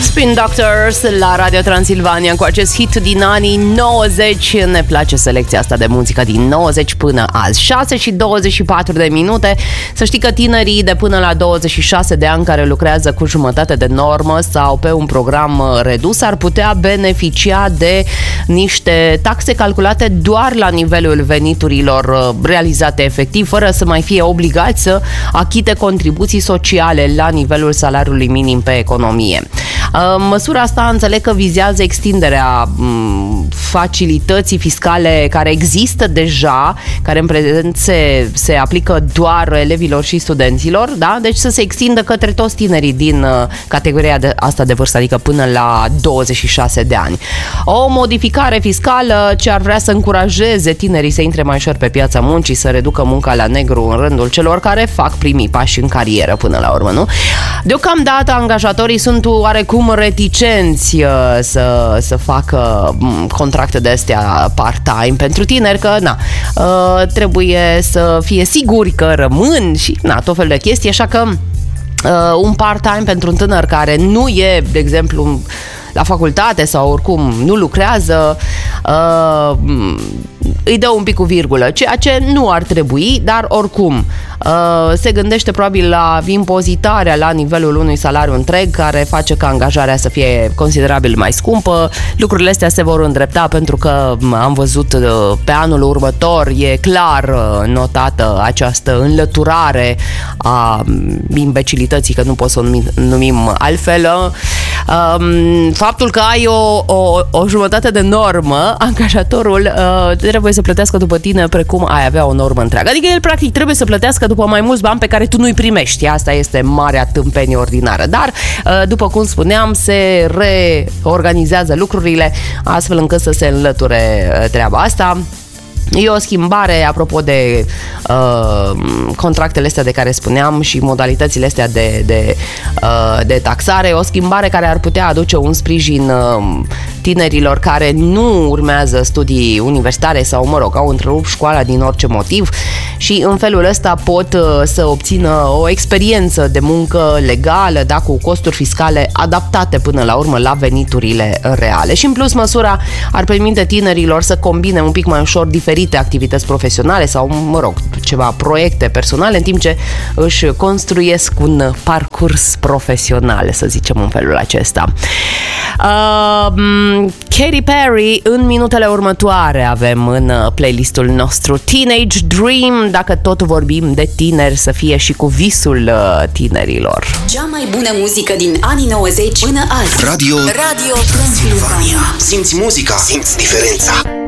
Spin Doctors la Radio Transilvania cu acest hit din anii 90. Ne place selecția asta de muzică din 90 până azi. 6 și 24 de minute. Să știi că tinerii de până la 26 de ani care lucrează cu jumătate de normă sau pe un program redus ar putea beneficia de niște taxe calculate doar la nivelul veniturilor realizate efectiv, fără să mai fie obligați să achite contribuții sociale la nivelul salariului minim pe economie. Măsura asta înțeleg că vizează extinderea facilității fiscale care există deja, care în prezent se aplică doar elevilor și studenților, da? Deci să se extindă către toți tinerii din categoria asta de vârstă, adică până la 26 de ani. O modificare fiscală ce ar vrea să încurajeze tinerii să intre mai ușor pe piața muncii, să reducă munca la negru în rândul celor care fac primii pași în carieră până la urmă, nu? Deocamdată angajatorii sunt oarecum reticenți să facă contracte de astea part-time pentru tineri, că trebuie să fie siguri că rămân și tot felul de chestii, așa că un part-time pentru un tânăr care nu e, de exemplu, la facultate sau oricum nu lucrează, îi dă un pic cu virgulă, ceea ce nu ar trebui, dar oricum se gândește probabil la impozitarea la nivelul unui salariu întreg, care face ca angajarea să fie considerabil mai scumpă. Lucrurile astea se vor îndrepta pentru că am văzut pe anul următor, e clar notată această înlăturare a imbecilității, că nu pot să o numim altfel. Faptul că ai o jumătate de normă, angajatorul trebuie să plătească după tine precum ai avea o normă întreagă. Adică el practic trebuie să plătească după mai mulți bani pe care tu nu-i primești. Asta este marea tâmpenie ordinară. Dar, după cum spuneam, se reorganizează lucrurile astfel încât să se înlăture treaba asta. E o schimbare, apropo de contractele astea de care spuneam și modalitățile astea de taxare, o schimbare care ar putea aduce un sprijin tinerilor care nu urmează studii universitare sau, au întrerupt școala din orice motiv și în felul ăsta pot să obțină o experiență de muncă legală, cu costuri fiscale adaptate până la urmă la veniturile reale. Și în plus, măsura ar permite tinerilor să combine un pic mai ușor diferite activități profesionale sau, ceva proiecte personale, în timp ce își construiesc un parcurs profesional, să zicem în felul acesta. Katy Perry, în minutele următoare avem în playlistul nostru Teenage Dream. Dacă tot vorbim de tineri, să fie și cu visul tinerilor. Cea mai bună muzică din anii 90 până azi. Radio Transilvania. Simți muzica, simți diferența.